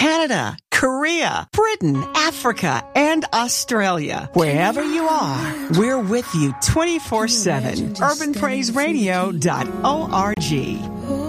Canada, Korea, Britain, Africa, and Australia. Wherever you are, we're with you 24/7. UrbanPraiseRadio.org.